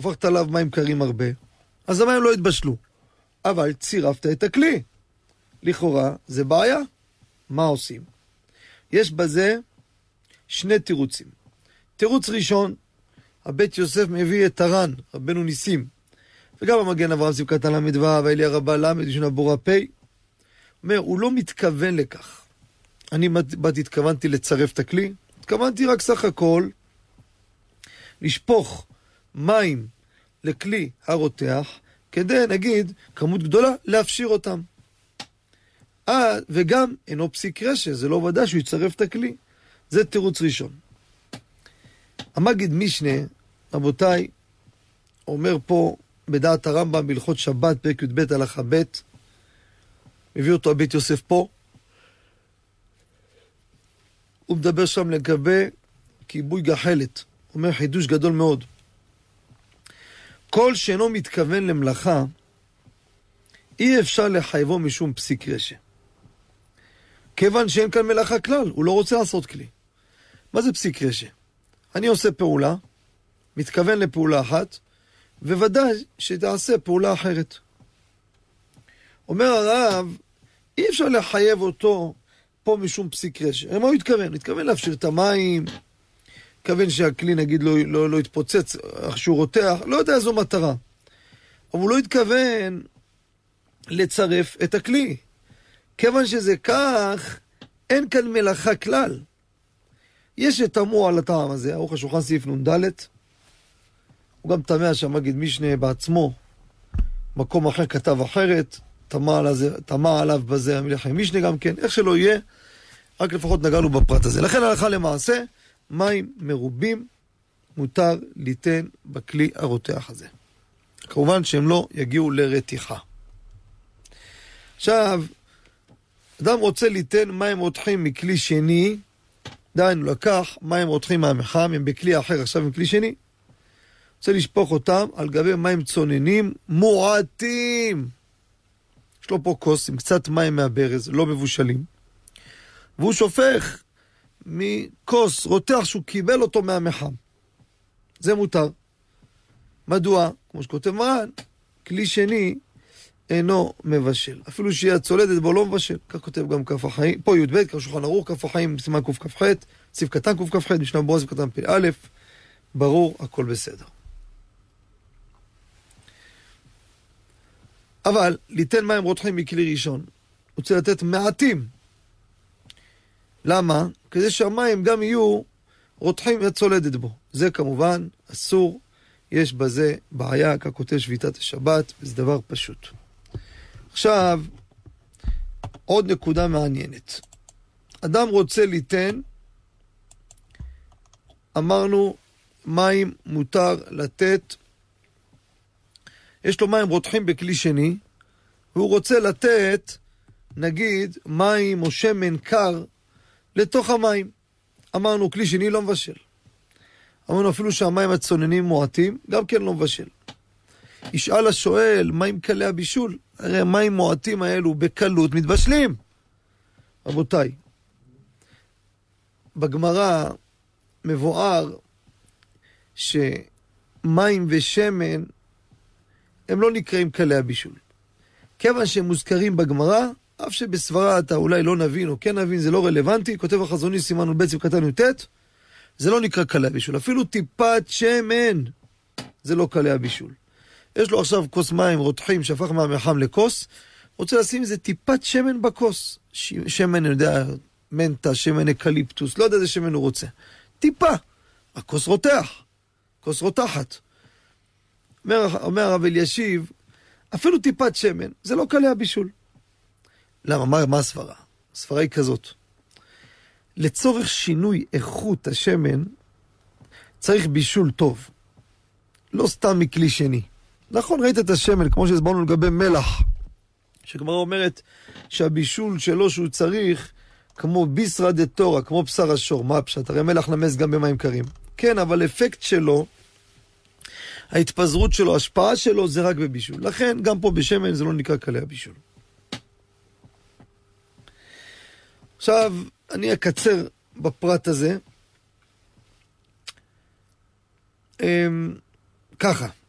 שפכת עליו מים קרים הרבה, אז המים לא התבשלו. אבל צירפת את הכלי. לכאורה זה בעיה. מה עושים? יש בזה שני תירוצים. תירוץ ראשון, הבית יוסף מביא את הר"ן, רבנו ניסים, וגם המגן אברהם סמכת הל"ו והאליה רבה ל' ישונה בורה פ', אומר, הוא לא מתכוון לכך. אני התכוונתי לצרף את הכלי, התכוונתי רק סך הכל לשפוך מים לכלי הרותח, כדי, נגיד, כמות גדולה, להפשיר אותם. וגם אינו פסיק רשע, זה לא ודאי שהוא יצרף את הכלי. זה תירוץ ראשון. המגיד משנה, רבותיי, אומר פה בדעת הרמב"ם בהלכות שבת, פרק י"ב הלכה ב', מביא אותו הבית יוסף פה, הוא מדבר שם לגבי כיבוי גחלת. אומר חידוש גדול מאוד. כל שאינו מתכוון למלאכה, אי אפשר לחייבו משום פסיק רשע. כיוון שאין כאן מלאכה כלל, הוא לא רוצה לעשות כלי. מה זה פסיק רשע? אני עושה פעולה, מתכוון לפעולה אחת, וודאי שתעשה פעולה אחרת. אומר הרב, אי אפשר לחייב אותו פה משום פסיק רשע. מה הוא התכוון? הוא התכוון להפשיר את המים, התכוון שהכלי נגיד לא יתפוצץ, איך שהוא רותח, לא יודע איזו מטרה. אבל הוא לא התכוון לצרף את הכלי. כיוון שזה כך, אין כאן מלאכה כלל. יש שתמו על הטעם הזה, ערוך השולחן סעיף נ"ד, הוא גם תמה שהמגיד משנה בעצמו, מקום אחר כתב אחרת, תמה עליו בזה המלך משנה גם כן, איך שלא יהיה, רק לפחות נגענו בפרט הזה. לכן הלכה למעשה, מים מרובים מותר ליתן בכלי הרותח הזה. כמובן שהם לא יגיעו לרתיחה. עכשיו, אדם רוצה ליתן מים רותחים מכלי שני, דהיינו לקח מים רותחים מהמחם, הם בכלי אחר, עכשיו הם כלי שני, רוצה לשפוך אותם על גבי מים צוננים מועטים. יש לו פה כוס עם קצת מים מהברז, לא מבושלים, והוא שופך מכוס רותח שהוא קיבל אותו מהמחם. זה מותר. מדוע? כמו שכותב מרן, כלי שני אינו מבשל. אפילו שיהיה הצולדת בו לא מבשל. כך כותב גם כף החיים. פה י"ב, כך שולחן ערוך, כף החיים, סימן קכ"ח, סעיף קטן קכ"ח, משנה ברורה סעיף קטן פ"א, ברור, הכל בסדר. אבל ליתן מים רותחים מכלי ראשון, רוצה לתת מעטים. למה? כדי שהמים גם יהיו רותחים והצולדת בו. זה כמובן אסור, יש בזה בעיה, ככותב שביתת השבת, וזה דבר פשוט. עכשיו, עוד נקודה מעניינת. אדם רוצה ליתן, אמרנו, מים מותר לתת, יש לו מים רותחים בכלי שני, והוא רוצה לתת, נגיד, מים או שמן קר לתוך המים. אמרנו, כלי שני לא מבשל. אמרנו, אפילו שהמים הצוננים מועטים, גם כן לא מבשל. ישאל השואל, מים קלי הבישול? הרי מים מועטים האלו בקלות מתבשלים. רבותיי, בגמרא מבואר שמים ושמן הם לא נקראים קלי הבישול. כיוון שהם מוזכרים בגמרא, אף שבסברה אתה אולי לא נבין או כן נבין, זה לא רלוונטי, כותב החזון איש סימן נ"ב סעיף קטן י"ט, זה לא נקרא קלי הבישול. אפילו טיפת שמן זה לא קלי הבישול. יש לו עכשיו כוס מים רותחים שהפך מהמחם לכוס, רוצה לשים איזה טיפת שמן בכוס. שמן, אני יודע, מנטה, שמן אקליפטוס, לא יודע איזה שמן הוא רוצה. טיפה, הכוס רותח, כוס רותחת. אומר הרב אלישיב, אפילו טיפת שמן, זה לא קלי הבישול. למה? מה הסברה? הסברה היא כזאת. לצורך שינוי איכות השמן, צריך בישול טוב. לא סתם מכלי שני. נכון, ראית את השמן, כמו שהסברנו לגבי מלח, שכבר אומרת שהבישול שלו שהוא צריך, כמו ביסרא דתורא, כמו בשר השור. מה הפשט? הרי מלח נמס גם במים קרים. כן, אבל אפקט שלו, ההתפזרות שלו, ההשפעה שלו, זה רק בבישול. לכן, גם פה בשמן זה לא נקרא קלי הבישול. עכשיו, אני אקצר בפרט הזה. ככה.